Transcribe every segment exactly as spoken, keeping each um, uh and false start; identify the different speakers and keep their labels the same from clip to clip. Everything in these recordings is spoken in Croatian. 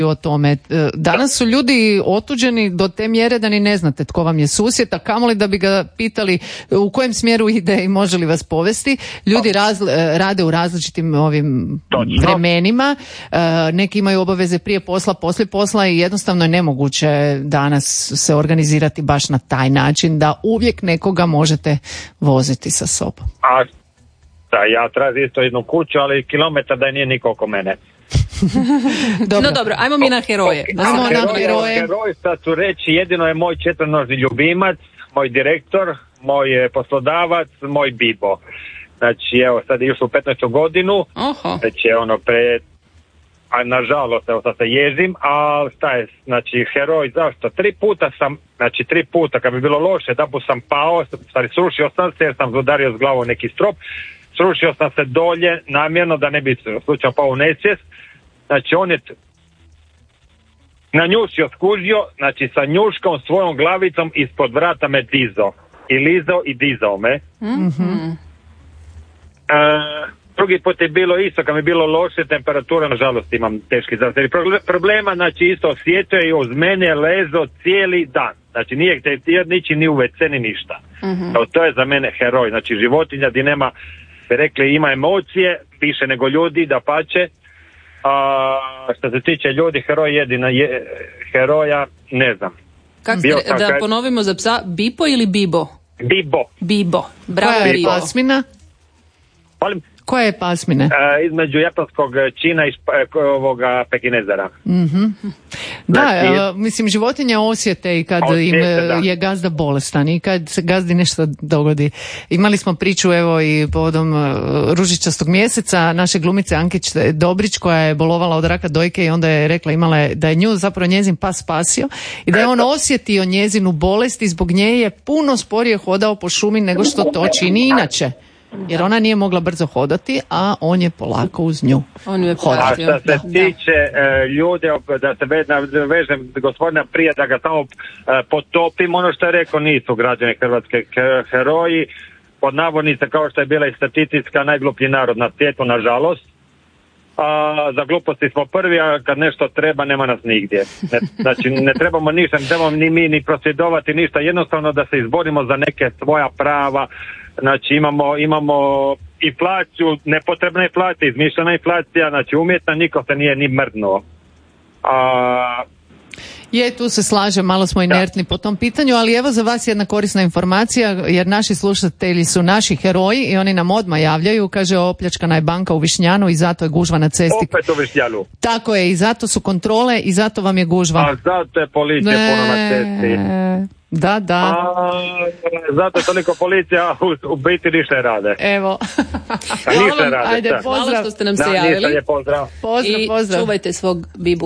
Speaker 1: o tome. Danas su ljudi otuđeni do te mjere da ni ne znate tko vam je susjed, a kamoli da bi ga pitali u kojem smjeru ide i može li vas povesti. Ljudi raz, rade u različitim ovim vremenima, neki imaju obaveze prije posla, poslije posla i jednostavno je nemoguće danas se organizirati baš na taj način da uvijek nekoga možete voziti sa sobom.
Speaker 2: A da, ja tražim isto jednu kuću, ali kilometar da nije niko oko mene.
Speaker 3: Dobro. No dobro, ajmo mi na heroje.
Speaker 2: Da ajmo na heroje. Heroj, sad ću reći, jedino je moj četvrnožni ljubimac, moj direktor, moj poslodavac, moj bibo. Znači, evo, sad je išao u petnaestu godinu,
Speaker 3: Oho.
Speaker 2: Znači, ono, pre, a nažalost, evo, sad se ježim, ali šta je, znači, heroj, zašto? Tri puta sam, znači, tri puta, kad bi bilo loše, da sam pao, stvari, srušio sam se, jer sam udario s glavom neki strop, srušio sam se dolje, namjerno, da ne bi slučajno pao u nesvijest. Znači, on je t- nanjušio, skužio, znači, sa njuškom svojom glavicom ispod vrata me dizo. I lizo i dizao me.
Speaker 3: Mm-hmm.
Speaker 2: E, drugi put je bilo isto, kad mi je bilo loše temperatura, nažalost imam teški zdravstveni problema, znači isto osjetio je uz mene lezo cijeli dan. Znači nije htio nići ni u ve ce ni ništa.
Speaker 3: Mm-hmm.
Speaker 2: Evo, to je za mene heroj, znači životinja di nema, bi rekli, ima emocije, više nego ljudi, da pače. A što se tiče ljudi, heroj jedina je, heroja, ne znam.
Speaker 3: Kak ste, da kaj... ponovimo za psa, Bipo ili Bibo?
Speaker 2: Bibo.
Speaker 3: Bibo, bravo.
Speaker 1: Koja je
Speaker 3: Bibo.
Speaker 1: pasmina?
Speaker 2: Molim?
Speaker 1: Koja je pasmine?
Speaker 2: E, između japanskog čina i špa, ovoga pekinezera.
Speaker 1: Mm-hmm. Da, znači, e, mislim, životinje osjete i kad osjete, im da. je gazda bolestan i kad se gazdi nešto dogodi. Imali smo priču, evo, i povodom uh, ružičastog mjeseca naše glumice Ankić Dobrić, koja je bolovala od raka dojke i onda je rekla, imala je, da je nju zapravo njezin pas spasio i da je on osjetio njezinu bolest i zbog nje je puno sporije hodao po šumi nego što to čini inače. Jer ona nije mogla brzo hodati, a on je polako uz nju hodao.
Speaker 2: A što se tiče e, ljude, da se vežem gospodina prije, da ga samo e, potopim, ono što je rekao, nisu građani Hrvatske heroji, pod navodnice, kao što je bila i statistika, najgluplji narod na svijetu, nažalost. A za gluposti smo prvi, a kad nešto treba, nema nas nigdje. Ne, znači, ne trebamo ništa, ne trebamo ni mi ni prosvjedovati ništa, jednostavno da se izborimo za neke svoja prava. Znači, imamo, imamo inflaciju, nepotrebna inflacija, izmišljena inflacija, znači umjetna, niko se nije ni mrdnuo. A...
Speaker 1: Je, tu se slažem, malo smo inertni da. po tom pitanju, ali evo za vas jedna korisna informacija, jer naši slušatelji su naši heroji i oni nam odmah javljaju, kaže, opljačkana je banka u Višnjanu i zato je gužva na cesti.
Speaker 2: Opet u Višnjanu.
Speaker 1: Tako je, i zato su kontrole i zato vam je gužva.
Speaker 2: A zato je policija ne... puno na cesti.
Speaker 1: Da, da.
Speaker 2: A, zato je toliko policija, u, u biti ništa ne rade.
Speaker 1: Evo.
Speaker 2: A ništa rade.
Speaker 3: Ajde, pozdrav. Hvala što ste nam se
Speaker 2: da,
Speaker 3: javili.
Speaker 2: Je, pozdrav.
Speaker 1: Pozdrav,
Speaker 3: I
Speaker 1: pozdrav.
Speaker 3: čuvajte svog bibu.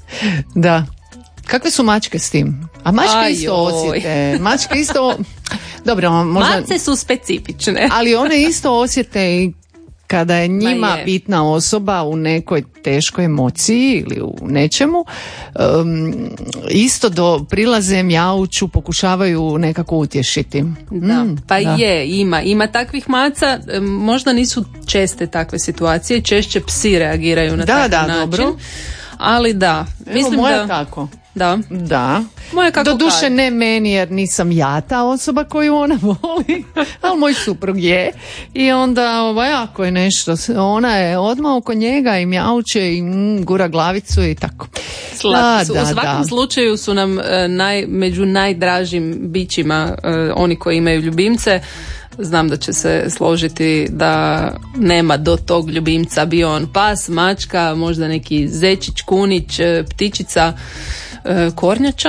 Speaker 1: Da. Kakve su mačke s tim? A mačke
Speaker 3: Aj,
Speaker 1: isto
Speaker 3: joj.
Speaker 1: osjete. Mačke isto... Dobro, možda...
Speaker 3: Mace su specifične.
Speaker 1: Ali one isto osjete i kada je njima je. bitna osoba u nekoj teškoj emociji ili u nečemu, um, isto do prilaze, mjauču, pokušavaju nekako utješiti.
Speaker 3: Da,
Speaker 1: mm,
Speaker 3: pa
Speaker 1: da.
Speaker 3: je, ima. Ima takvih maca, možda nisu česte takve situacije, češće psi reagiraju na
Speaker 1: da,
Speaker 3: takav
Speaker 1: da,
Speaker 3: način.
Speaker 1: Dobro.
Speaker 3: Ali da,
Speaker 1: Evo,
Speaker 3: mislim
Speaker 1: moja
Speaker 3: da...
Speaker 1: tako.
Speaker 3: Da.
Speaker 1: Da.
Speaker 3: Moja kako
Speaker 1: Do duše
Speaker 3: kad.
Speaker 1: ne meni jer nisam ja ta osoba koju ona voli, ali moj suprug je. I onda ovaj, ako je nešto, ona je odmah oko njega i mjauče i mm, gura glavicu i tako.
Speaker 3: Slatki su.
Speaker 1: Da,
Speaker 3: U svakom
Speaker 1: da.
Speaker 3: slučaju su nam e, naj, među najdražim bićima e, oni koji imaju ljubimce. Znam da će se složiti da nema do tog ljubimca, bio on pas, mačka, možda neki zečić, kunić, ptičica, kornjača,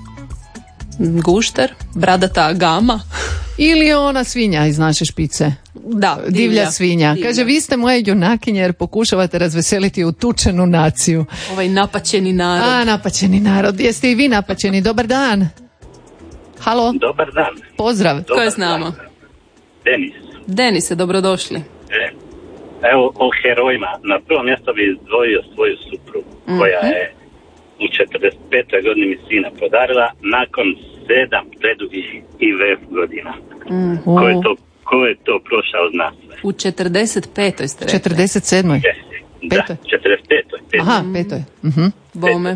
Speaker 3: gušter, bradata gama.
Speaker 1: Ili ona svinja iz naše špice.
Speaker 3: Da,
Speaker 1: divlja, divlja svinja.
Speaker 3: Divlja.
Speaker 1: Kaže, vi ste moje junakinje jer pokušavate razveseliti utučenu naciju.
Speaker 3: Ovaj napaćeni narod.
Speaker 1: A, napaćeni narod. Jeste i vi napaćeni? Dobar dan. Halo?
Speaker 4: Dobar dan.
Speaker 1: Pozdrav.
Speaker 4: Dobar
Speaker 3: Ko je s nama?
Speaker 4: Denis.
Speaker 3: Denise, dobrodošli.
Speaker 4: E, evo o herojima. Na prvo mjesto bi izdvojio svoju suprugu, mm-hmm. koja je u četrdeset petoj godini mi sina podarila nakon sedam predugih i vef godina.
Speaker 3: Mm.
Speaker 4: Ko je to, ko je to prošao od nas?
Speaker 3: U četrdeset petoj ste rekli.
Speaker 1: četrdeset sedmoj
Speaker 4: Da, četrdeset petoj.
Speaker 1: Aha, petoj. Mhm.
Speaker 3: Bome.